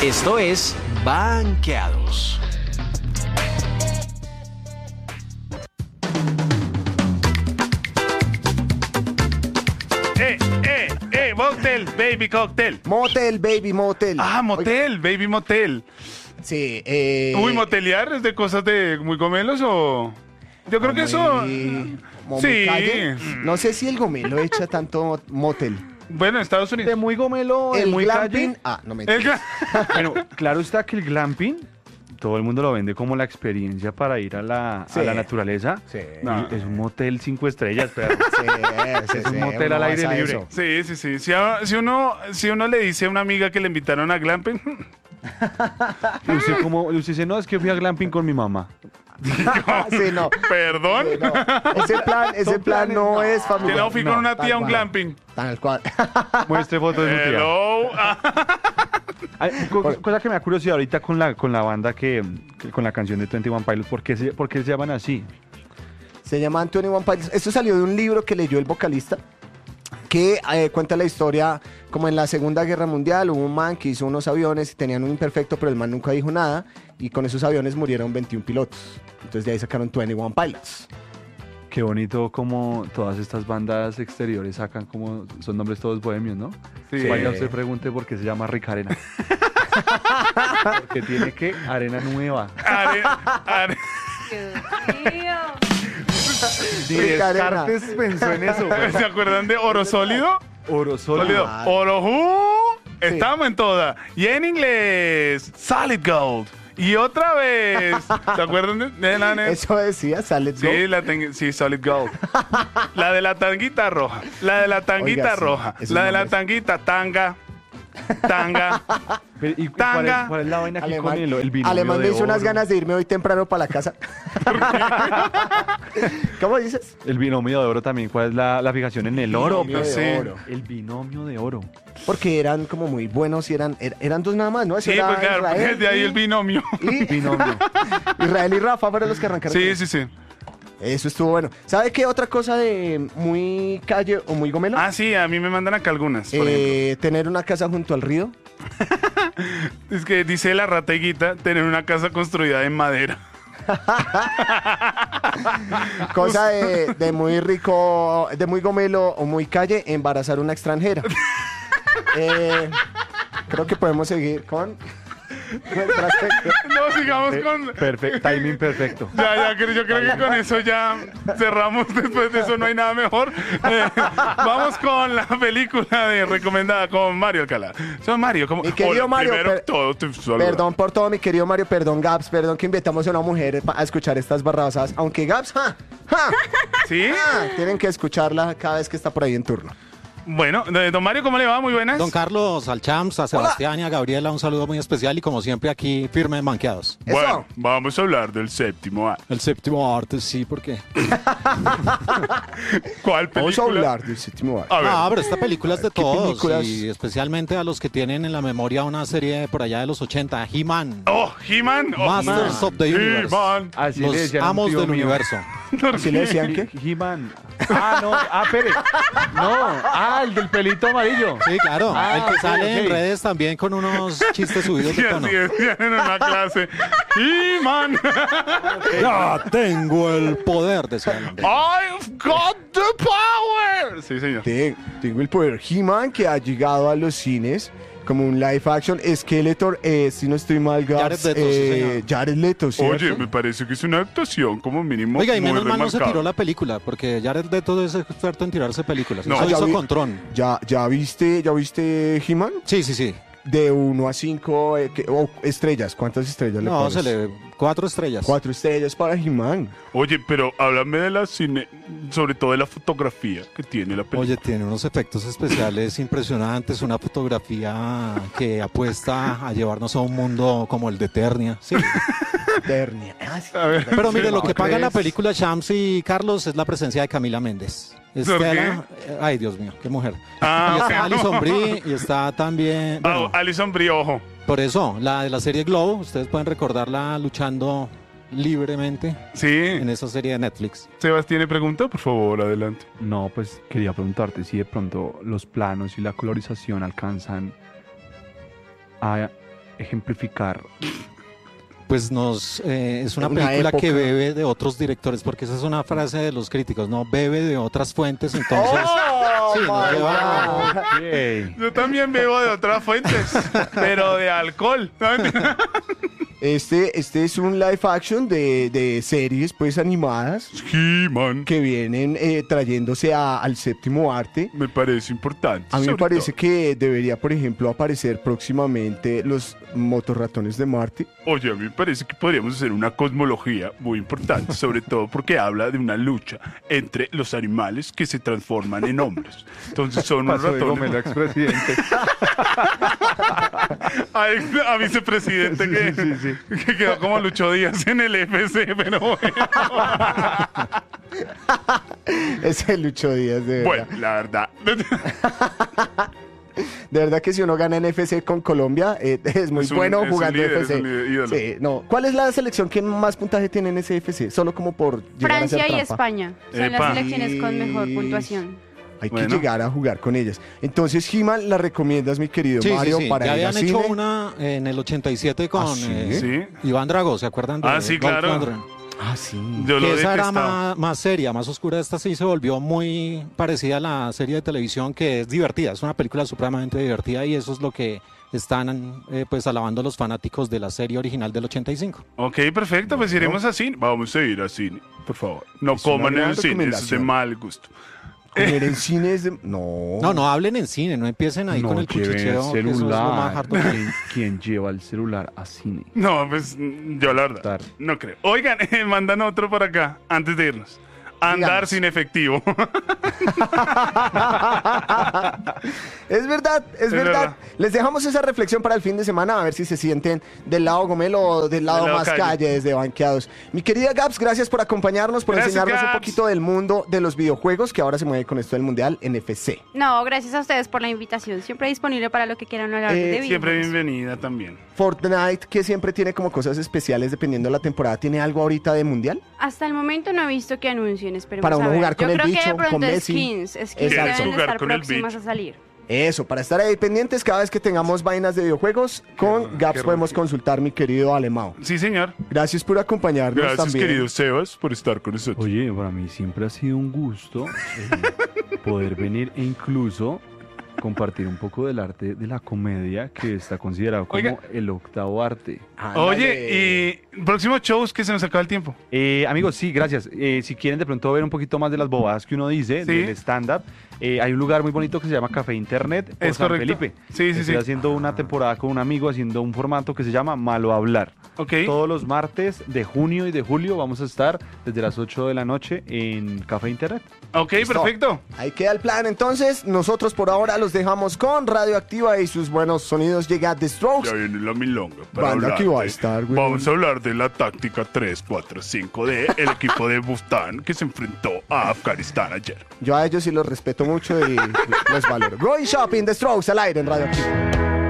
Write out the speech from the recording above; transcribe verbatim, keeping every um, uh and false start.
Esto es Banqueados. Eh, eh, eh, motel, baby cocktail. Motel, baby, motel. Ah, motel, baby motel. Sí, eh... Uy, motelear es de cosas de muy gomelos o... Yo creo que eso... muy- como Sí. muy calle. No sé si el gomelo echa tanto motel. Bueno, en Estados De Unidos. muy gomelo, de El muy glamping... calle. Ah, no me El gra- Bueno, claro está que el glamping, todo el mundo lo vende como la experiencia para ir a la, Sí. a la naturaleza. Sí. Y No. es un motel cinco estrellas, pero Sí, sí, Es un sí, motel uno al aire basa libre. eso. Sí, sí, sí. Si, a- si uno, si uno le dice a una amiga que le invitaron a glamping, y usted, como, y usted dice, no, es que fui a glamping con mi mamá. Sí, no. perdón, Sí, no. Ese plan, ese Son plan planes, no, no. es que familiar. no fui con No, una tía a un tal cual. glamping. Tal cual. Muestre fotos de su tía. Hello. Ah, Ay, co- cosa que me da curiosidad ahorita con la, con la banda que, que- con la canción de veintiuno Pilots, ¿por qué, se, ¿por qué se llaman así? Se llama veintiuno Pilots. Esto salió de un libro que leyó el vocalista que eh, cuenta la historia como en la Segunda Guerra Mundial hubo un man que hizo unos aviones y tenían un imperfecto, pero el man nunca dijo nada y con esos aviones murieron veintiún pilotos. Entonces de ahí sacaron veintiuno Pilots. Qué bonito como todas estas bandas exteriores sacan como, son nombres todos bohemios, ¿no? Sí. Vaya usted pregunte por qué se llama Rica Arena. Porque tiene que arena nueva. are- are- Dios mío. Ni Rica Arena. Descartes pensó en eso. güey. ¿Se acuerdan de oro sólido? Oro sólido. Sólido. Ah. Oro who. Estamos en toda. Y en inglés, solid gold. Y otra vez. ¿Se acuerdan de, de la ne- Eso decía, sale Sí, la ten- sí, solid gold. La de la tanguita roja. La de la tanguita Oiga, sí, roja. esos La de la nombres. tanguita tanga. Tanga. Pero, ¿y cuál Tanga. es, cuál es la vaina aquí Alemán, con el, el binomio Alemán me de hizo unas oro? ganas de irme hoy temprano para la casa. ¿Cómo dices? El binomio de oro también. ¿Cuál es la, la fijación en el oro? Binomio pues de sí. oro. El binomio de oro. Porque eran como muy buenos y eran, er- eran dos nada más, ¿no? Eso Sí, era pues claro, porque Israel de ahí y- el binomio. y- Binomio. Israel y Rafa fueron los que arrancaron. Sí, con sí, sí. Eso estuvo bueno. ¿Sabe qué otra cosa de muy calle o muy gomelo? Ah, sí, a mí me mandan acá algunas, por ejemplo. Eh, tener una casa junto al río. Es que dice la rateguita tener una casa construida en madera. Cosa de, de muy rico, de muy gomelo o muy calle, embarazar una extranjera. Eh, creo que podemos seguir con nuestra sección. No, sigamos con... Perfecto. Timing perfecto. Ya, ya, creo- yo creo que con eso ya cerramos. Después de eso no hay nada mejor. Eh, vamos con la película de recomendada con Mario Alcalá. Soy Mario, como... Mi querido Hola, Mario, primero per- que todo, te saludo. Perdón por todo, mi querido Mario, perdón, Gaps, perdón que invitamos a una mujer pa- a escuchar estas barrabasadas. Aunque Gaps, ja, ja, ¿Sí? ja, tienen que escucharla cada vez que está por ahí en turno. Bueno, eh, don Mario, ¿cómo le va? Muy buenas. Don Carlos, al Champs, a Sebastián y a Gabriela, un saludo muy especial y como siempre aquí firme en Banqueados. Eso. Bueno, vamos a hablar del séptimo A. El séptimo arte, sí, porque... ¿Cuál película? Vamos a hablar del séptimo arte. A ver. Ah, pero esta película es de ¿Qué todos películas? y especialmente a los que tienen en la memoria una serie por allá de los ochenta, He-Man. Oh, He-Man. Oh, Masters He-Man. of the Universe. He-Man. Así le Los decían a un amos tío del mío. universo. ¿Así le decían que? He-Man. Ah, no. Ah, espere. No. Ah, el del pelito amarillo. Sí, claro, Ah, el que ok, sale en ok. redes también con unos chistes subidos Sí, de tono. así decían en una clase. He-Man. Ya tengo el poder, decían. I've got the power. Sí, señor. Te- Tengo el poder. He-Man que ha llegado a los cines como un live action. Skeletor, eh, si no estoy mal, Gaps, Jared Leto, sí, eh, señor. Jared Leto, ¿cierto? Oye, me parece que es una actuación como mínimo Oiga, y muy menos mal no se remarcable. tiró la película, porque Jared Leto es experto en tirarse películas. No. Eso Ah, ya hizo vi- con Tron. ¿Ya, ya viste, ya viste He-Man? Sí, sí, sí. De uno a cinco estrellas. ¿Cuántas estrellas le No, pones? se le... Cuatro estrellas. Cuatro estrellas para He-Man. Oye, pero háblame de la cine, sobre todo de la fotografía que tiene la película. Oye, tiene unos efectos especiales impresionantes, una fotografía que apuesta a llevarnos a un mundo como el de Eternia. Sí. Eternia. Ah, sí. A ver, Pero mire, sí, lo que ¿no paga la crees? película Shams y Carlos es la presencia de Camila Méndez. ¿Por qué? Estela, eh, ay Dios mío, qué mujer. Ah, y está ok. Alison Brie y está también, Ah, bueno, Alison Brie, ojo. por eso, la de la serie Glow, ustedes pueden recordarla luchando libremente Sí. en esa serie de Netflix. Sebas, ¿tiene pregunta? Por favor, adelante. No, pues quería preguntarte si de pronto los planos y la colorización alcanzan a ejemplificar? Pues nos eh, es una, Una película época. que bebe de otros directores, porque esa es una frase de los críticos, no bebe de otras fuentes, entonces ¡Oh, sí, nos my lleva- God! Ok. Yo también bebo de otras fuentes, pero de alcohol. ¿No? Este, este es un live action de, de series pues animadas He-Man. que vienen eh, trayéndose a- al séptimo arte. Me parece importante. A mí me sobre parece todo. que debería, por ejemplo, aparecer próximamente los motorratones de Marte. Oye, a mí me parece que podríamos hacer una cosmología muy importante, sobre todo porque habla de una lucha entre los animales que se transforman en hombres. Entonces son unos Pasó de Gomelo, ratones. expresidente. A, a vicepresidente que, Sí, sí, que quedó como Lucho Díaz en el F C, pero bueno. Ese Lucho Díaz, de verdad. Bueno, la verdad. De verdad que si uno gana en F C con Colombia, eh, es muy Es un- bueno es un jugando líder, F C. es un líder, ídolo. Sí, no. ¿Cuál es la selección que más puntaje tiene en ese F C? Solo como por llegar a Francia ser y trampa. España son Epa. las selecciones con mejor puntuación. Hay que Bueno. llegar a jugar con ellas. Entonces, He-Man, ¿la recomiendas, mi querido Sí, sí, Mario, sí. para Ya ir habían al hecho cine? una en el ochenta y siete con ¿Ah, sí? eh, Sí. Iván Drago, ¿se acuerdan? De Ah, sí, Dolph claro. Lundgren? Ah, sí. Yo lo Que he esa era detestado. más, más seria, más oscura. Esta sí se volvió muy parecida a la serie de televisión, que es divertida. Es una película supremamente divertida y eso es lo que están eh, pues alabando los fanáticos de la serie original del ochenta y cinco. Ok, perfecto, pues iremos a cine. Vamos a ir a cine, por favor. No Es una coman en gran el cine, eso es de recomendación. mal gusto. Comer en cine es de... No. No, no hablen en cine, no empiecen ahí No con el lleven cuchicheo. que eso es lo más celular. harto que hay. ¿Quién, quién lleva el celular a cine? No, pues mm, yo la verdad, Tar. no creo. Oigan, eh, mandan otro por acá, antes de irnos. Andar Díganos. sin efectivo. Es verdad, es, verdad. verdad. Les dejamos esa reflexión para el fin de semana, a ver si se sienten del lado Gomelo o del lado, Del lado más calle. calle. desde Banqueados. Mi querida Gaps, gracias por acompañarnos, por Gracias, enseñarnos un Gaps. poquito del mundo de los videojuegos, que ahora se mueve con esto del Mundial en F C. No, gracias a ustedes por la invitación. Siempre disponible para lo que quieran hablar Eh, de videojuegos. Siempre bienvenida también. Fortnite, que siempre tiene como cosas especiales dependiendo de la temporada, ¿tiene algo ahorita de Mundial? Hasta el momento no he visto que anuncien, esperemos Para a uno ver. jugar con Yo el creo que bicho, de pronto con Messi. skins, skins Exacto. deben de Jugar estar con el próximas a bicho. salir. Eso, para estar ahí pendientes cada vez que tengamos vainas de videojuegos, con Gaps qué podemos rico. consultar, mi querido Alemão. Sí, señor. Gracias por acompañarnos Gracias, también. querido Sebas, por estar con nosotros. Oye, para mí siempre ha sido un gusto eh, poder venir e incluso compartir un poco del arte de la comedia, que está considerado como Oiga. el octavo arte. Ándale. Oye, y próximos shows que se nos acaba el tiempo. Eh, amigos, sí, gracias. Eh, si quieren de pronto ver un poquito más de las bobadas que uno dice, Sí. del stand-up, eh, hay un lugar muy bonito que se llama Café Internet por Es San correcto. Felipe. Sí, sí, Estoy sí. haciendo una temporada con un amigo, haciendo un formato que se llama Malo Hablar. Ok. Todos los martes de junio y de julio vamos a estar desde las ocho de la noche en Café Internet. Ok, Listo. perfecto. Ahí queda el plan. Entonces, nosotros por ahora los dejamos con Radioactiva y sus buenos sonidos. Llega The Strokes. Ya viene la milonga. Para Banda hablar que va a de- estar, güey. Vamos a hablar de la táctica tres cuatro cinco de el equipo de Bustán que se enfrentó a Afganistán ayer. Yo a ellos sí los respeto mucho y los valoro. Growing Shopping, The Strokes al aire en Radioactiva.